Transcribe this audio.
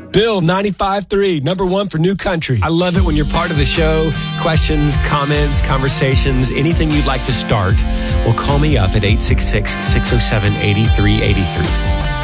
Bill, 95.3, number one for New Country. I love it when you're part of the show. Questions, comments, conversations, anything you'd like to start. Well, call me up at 866-607-8383.